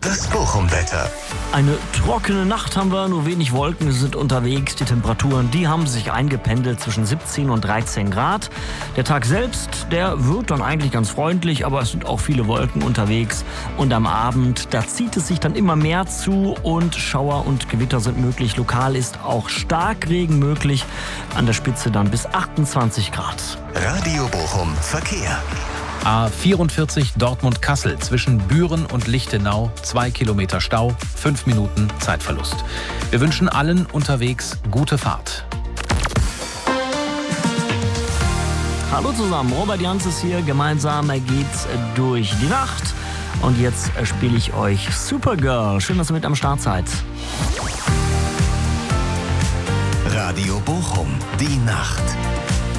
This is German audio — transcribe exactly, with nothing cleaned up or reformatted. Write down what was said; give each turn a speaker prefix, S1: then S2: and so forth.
S1: Das Bochum-Wetter.
S2: Eine trockene Nacht haben wir, nur wenig Wolken sind unterwegs. Die Temperaturen, die haben sich eingependelt zwischen siebzehn und dreizehn Grad. Der Tag selbst, der wird dann eigentlich ganz freundlich, aber es sind auch viele Wolken unterwegs. Und am Abend, da zieht es sich dann immer mehr zu und Schauer und Gewitter sind möglich. Lokal ist auch Starkregen möglich. An der Spitze dann bis achtundzwanzig Grad.
S1: Radio Bochum Verkehr.
S3: A vierundvierzig Dortmund-Kassel zwischen Büren und Lichtenau. Zwei Kilometer Stau, fünf Minuten Zeitverlust. Wir wünschen allen unterwegs gute Fahrt.
S2: Hallo zusammen, Robert Jans ist hier. Gemeinsam geht's durch die Nacht. Und jetzt spiele ich euch Supergirl. Schön, dass ihr mit am Start seid.
S1: Radio Bochum, die Nacht.